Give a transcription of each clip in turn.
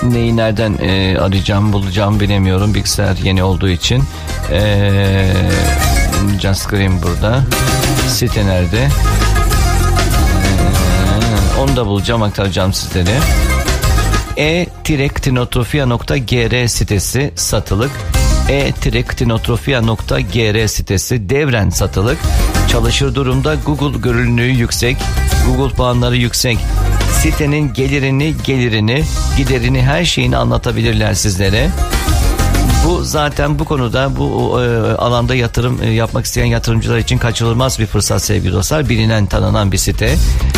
Neyi nereden arayacağım, bulacağım bilemiyorum. Bilgisayar yeni olduğu için. Just Green burada. Site nerede? Onu da bulacağım, aktaracağım sizlere. e-ktinotrofia.gr sitesi satılık. e-ktinotrofia.gr sitesi devren satılık. Çalışır durumda, Google görünürlüğü yüksek, Google puanları yüksek. Sitenin gelirini, giderini, her şeyini anlatabilirler sizlere. Bu zaten bu konuda, bu alanda yatırım yapmak isteyen yatırımcılar için kaçınılmaz bir fırsat sevgili dostlar. Bilinen, tanınan bir site.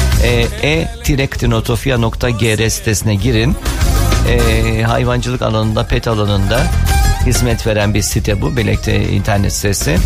e-ktinotrofia.gr sitesine girin. Hayvancılık alanında, pet alanında hizmet veren bir site bu. Belek'te internet sitesi.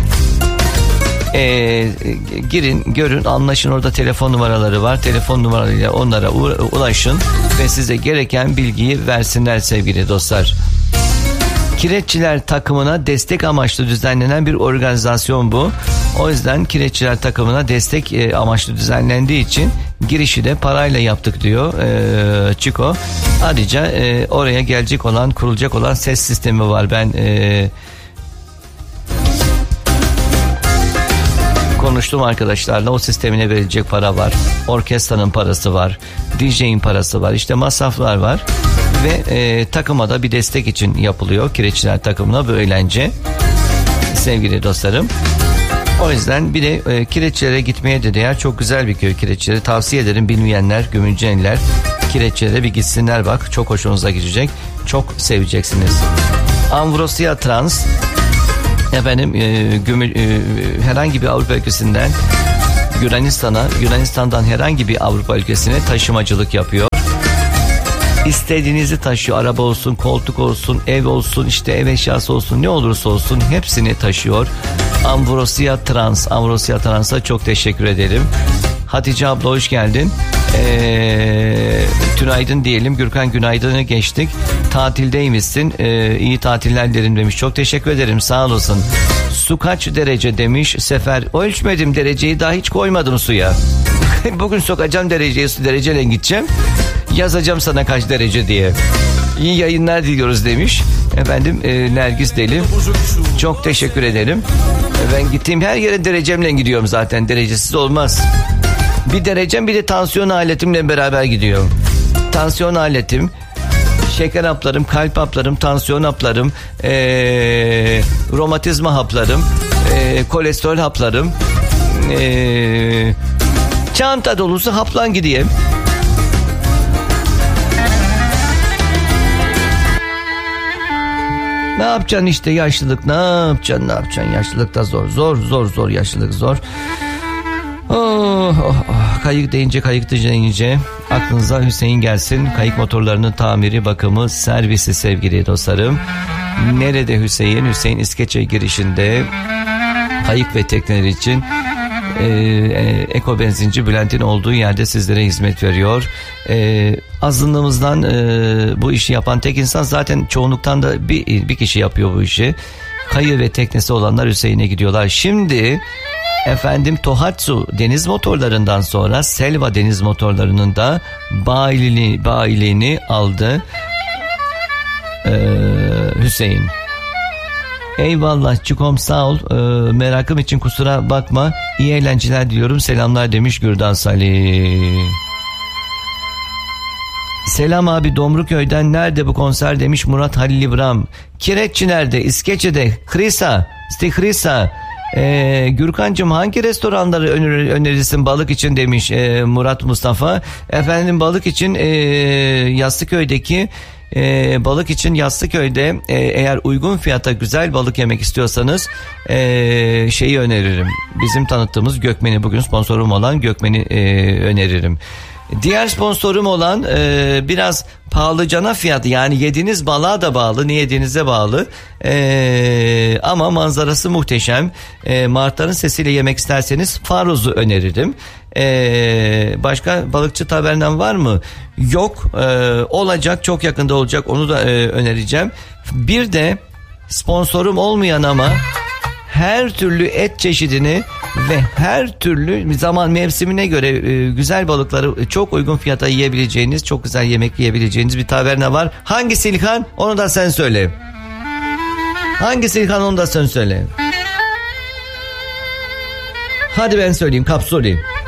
Girin, görün, anlaşın, orada telefon numaraları var. Telefon numaralarıyla onlara ulaşın ve size gereken bilgiyi versinler sevgili dostlar. Kireççiler takımına destek amaçlı düzenlenen bir organizasyon bu. O yüzden kireççiler takımına destek amaçlı düzenlendiği için girişi de parayla yaptık diyor Çiko. Ayrıca oraya gelecek olan, kurulacak olan ses sistemi var. Ben konuştum arkadaşlarla, o sistemine verilecek para var. Orkestranın parası var. DJ'in parası var. İşte masraflar var. Ve takıma da bir destek için yapılıyor. Kireççiler takımına bu eğlence. Sevgili dostlarım. O yüzden bir de Kireççilere gitmeye de değer. Çok güzel bir köy Kireççileri. Tavsiye ederim, bilmeyenler, Gümülceliler Kireççilere bir gitsinler bak. Çok hoşunuza gidecek. Çok seveceksiniz. Ambrosya Trans. Efendim herhangi bir Avrupa ülkesinden Yunanistan'dan herhangi bir Avrupa ülkesine taşımacılık yapıyor. İstediğinizi taşıyor. Araba olsun, koltuk olsun, ev olsun, işte ev eşyası olsun, ne olursa olsun hepsini taşıyor. Ambrosya Trans'a çok teşekkür ederim. Hatice abla hoş geldin. Günaydın diyelim. Gürkan günaydın'ı geçtik. Tatildeymişsin. İyi tatiller derim demiş. Çok teşekkür ederim. Sağ olasın. Su kaç derece demiş Sefer. Ölçmedim dereceyi, daha hiç koymadım suya. Bugün sokacağım dereceyi, su dereceyle gideceğim. Yazacağım sana kaç derece diye. İyi yayınlar diliyoruz demiş. Efendim Nergis Deli. Çok teşekkür ederim. Ben gittiğim her yere derecemle gidiyorum zaten. Derecesiz olmaz. Bir derecem, bir de tansiyon aletimle beraber gidiyor. Tansiyon aletim, şeker haplarım, kalp haplarım, tansiyon haplarım, romatizma haplarım, kolesterol haplarım, çanta dolusu haplan gideyim. Ne yapacaksın işte, yaşlılık, ne yapacaksın yaşlılıkta zor yaşlılık zor. Kayık deyince aklınıza Hüseyin gelsin. Kayık motorlarının tamiri, bakımı, servisi sevgili dostlarım. Nerede Hüseyin? Hüseyin İskeçe girişinde kayık ve tekneler için Eko Benzinci Bülent'in olduğu yerde sizlere hizmet veriyor. Azınlığımızdan bu işi yapan tek insan, zaten çoğunluktan da bir kişi yapıyor bu işi. Kayığı ve teknesi olanlar Hüseyin'e gidiyorlar. Şimdi efendim Tohatsu deniz motorlarından sonra Selva deniz motorlarının da bayiliğini aldı Hüseyin. Eyvallah Çikom, sağ ol. Merakım için kusura bakma. İyi eğlenceler diliyorum. Selamlar demiş Gürdan Salih. Selam abi, Domruköy'den nerede bu konser demiş Murat Halil İbrahim. Kireççi nerede? İskeçe'de. Hrisa. Gürkancığım hangi restoranları önerirsin balık için demiş Murat Mustafa. Efendim balık için Yastıköy'deki balık için Yastıköy'de eğer uygun fiyata güzel balık yemek istiyorsanız şeyi öneririm. Bizim tanıttığımız Gökmen'i, bugün sponsorum olan Gökmen'i öneririm. Diğer sponsorum olan biraz pahalıcana fiyatı, yani yediğiniz balığa da bağlı, ne yediğinize bağlı, ama manzarası muhteşem. Martıların sesiyle yemek isterseniz Faroz'u öneririm. Başka balıkçı tavernem var mı? Yok. Olacak, çok yakında olacak, onu da önereceğim. Bir de sponsorum olmayan ama her türlü et çeşidini Ve her türlü zaman mevsimine göre güzel balıkları çok uygun fiyata yiyebileceğiniz, çok güzel yemek yiyebileceğiniz bir taverna var. Hangisi İlhan? Onu da sen söyle. Hangisi İlhan, onu da sen söyle. Hadi ben söyleyeyim, Kapsuli.